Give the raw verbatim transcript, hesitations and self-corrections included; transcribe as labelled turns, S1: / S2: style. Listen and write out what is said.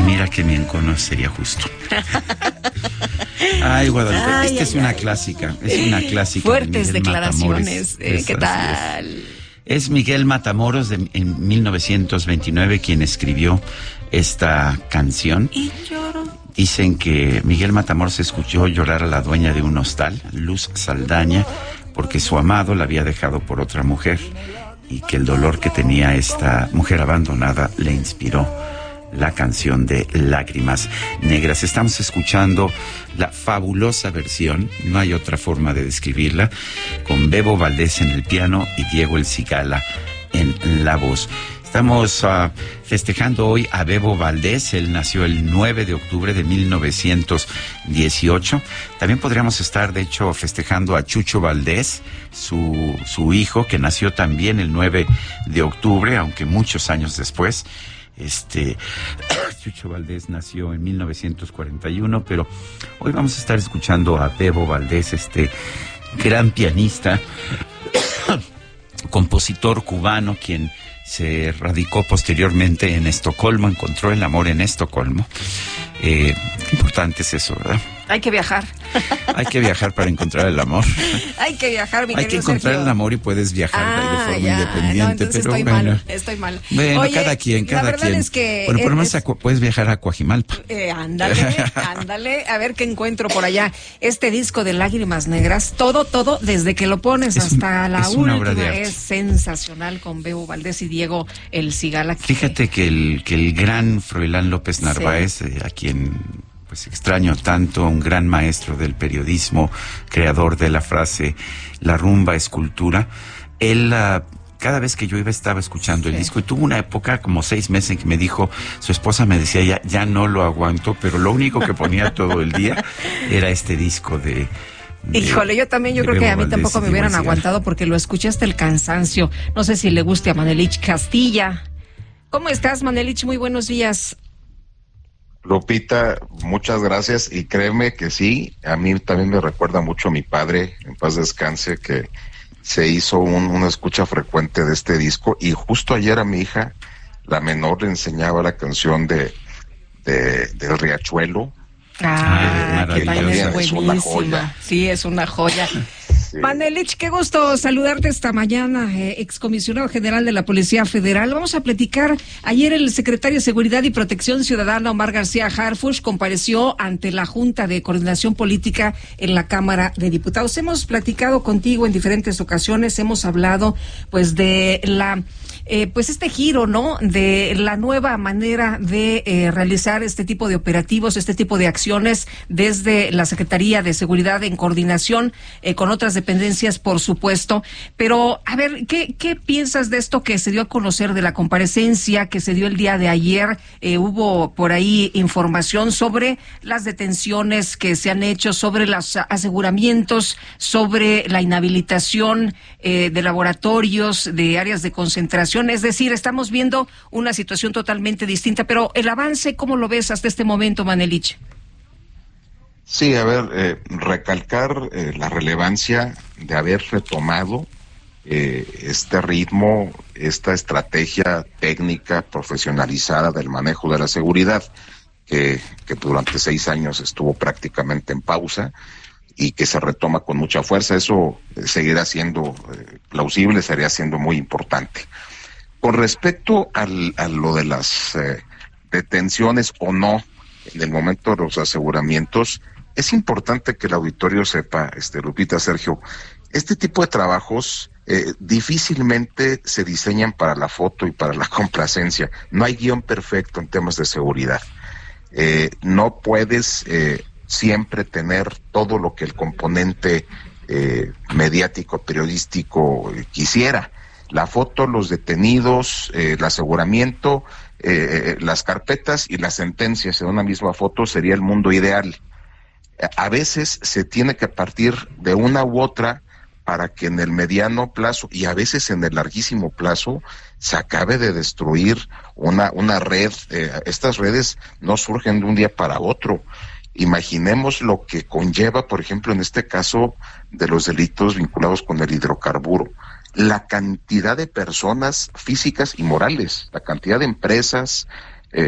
S1: y mira que mi encono sería justo. Ay, Guadalupe, ay, esta ay, es una ay, clásica, es una clásica.
S2: Fuertes
S1: de
S2: declaraciones, eh, ¿qué tal?
S1: Es. es Miguel Matamoros de, en mil novecientos veintinueve quien escribió esta canción.
S2: Y lloro.
S1: Dicen que Miguel Matamoros escuchó llorar a la dueña de un hostal, Luz Saldaña, porque su amado la había dejado por otra mujer y que el dolor que tenía esta mujer abandonada le inspiró la canción de Lágrimas Negras. Estamos escuchando la fabulosa versión, no hay otra forma de describirla, con Bebo Valdés en el piano y Diego El Cigala en la voz. Estamos uh, festejando hoy a Bebo Valdés. Él nació el nueve de octubre de mil novecientos dieciocho. También podríamos estar, de hecho, festejando a Chucho Valdés, su, su hijo, que nació también el nueve de octubre, aunque muchos años después. Este, Chucho Valdés nació en mil novecientos cuarenta y uno, pero hoy vamos a estar escuchando a Bebo Valdés, este gran pianista, compositor cubano, quien se radicó posteriormente en Estocolmo, encontró el amor en Estocolmo. Eh, qué importante es eso, ¿verdad?
S2: Hay que viajar.
S1: Hay que viajar para encontrar el amor.
S2: Hay que viajar, mi
S1: Hay que encontrar
S2: Sergio.
S1: el amor y puedes viajar ah, de forma
S2: ya,
S1: independiente.
S2: No, entonces
S1: pero
S2: estoy
S1: bueno,
S2: mal, estoy mal.
S1: Bueno,
S2: Oye,
S1: cada quien, cada
S2: la verdad
S1: quien.
S2: Es que
S1: bueno, por lo menos
S2: es...
S1: puedes viajar a Coajimalpa.
S2: Eh, ándale, ándale, a ver qué encuentro por allá. Este disco de Lágrimas Negras, todo, todo, desde que lo pones es hasta un, la última, es sensacional con Bebo Valdés y Diego El Cigala. Que...
S1: Fíjate que el, que el gran Froilán López Narváez, sí. eh, a quien... pues extraño tanto, un gran maestro del periodismo, creador de la frase "la rumba es cultura". Él, uh, cada vez que yo iba estaba escuchando el sí. disco, y tuvo una época, como seis meses, en que me dijo, su esposa me decía, ya, ya no lo aguanto, pero lo único que ponía todo el día era este disco de... De,
S2: Híjole, yo también, yo creo Bebo que a mí Valdés tampoco me hubieran aguantado porque lo escuché hasta el cansancio. No sé si le guste a Manelich Castilla. ¿Cómo estás, Manelich? Muy buenos días.
S3: Lupita, muchas gracias, y créeme que sí, a mí también me recuerda mucho a mi padre, en paz descanse, que se hizo un, una escucha frecuente de este disco, y justo ayer a mi hija, la menor, le enseñaba la canción de, de del Riachuelo.
S2: Ah, eh, que también es buenísima. Es una joya. Sí, es una joya. Sí. Manelich, qué gusto saludarte esta mañana, eh, excomisionado general de la Policía Federal. Vamos a platicar. Ayer el secretario de Seguridad y Protección Ciudadana, Omar García Harfuch, compareció ante la Junta de Coordinación Política en la Cámara de Diputados. Hemos platicado contigo en diferentes ocasiones, hemos hablado pues de la... Eh, pues este giro, ¿no?, de la nueva manera de eh, realizar este tipo de operativos, este tipo de acciones desde la Secretaría de Seguridad en coordinación eh, con otras dependencias, por supuesto. Pero, a ver, ¿qué, qué piensas de esto que se dio a conocer de la comparecencia que se dio el día de ayer? Eh, hubo por ahí información sobre las detenciones que se han hecho, sobre los aseguramientos, sobre la inhabilitación eh, de laboratorios, de áreas de concentración. Es decir, estamos viendo una situación totalmente distinta, pero el avance, ¿cómo lo ves hasta este momento, Manelich?
S3: Sí, a ver, eh, recalcar eh, la relevancia de haber retomado eh, este ritmo, esta estrategia técnica profesionalizada del manejo de la seguridad, que, que durante seis años estuvo prácticamente en pausa y que se retoma con mucha fuerza. Eso eh, seguirá siendo eh, plausible, sería siendo muy importante. Con respecto al, a lo de las eh, detenciones o no, en el momento de los aseguramientos, es importante que el auditorio sepa, este, Lupita, Sergio, este tipo de trabajos eh, difícilmente se diseñan para la foto y para la complacencia. No hay guión perfecto en temas de seguridad. Eh, no puedes eh, siempre tener todo lo que el componente eh, mediático, periodístico eh, quisiera. La foto, los detenidos, eh, el aseguramiento, eh, las carpetas y las sentencias en una misma foto sería el mundo ideal. A veces se tiene que partir de una u otra para que en el mediano plazo y a veces en el larguísimo plazo se acabe de destruir una, una red. Eh, estas redes no surgen de un día para otro. Imaginemos lo que conlleva, por ejemplo, en este caso de los delitos vinculados con el hidrocarburo. La cantidad de personas físicas y morales, la cantidad de empresas,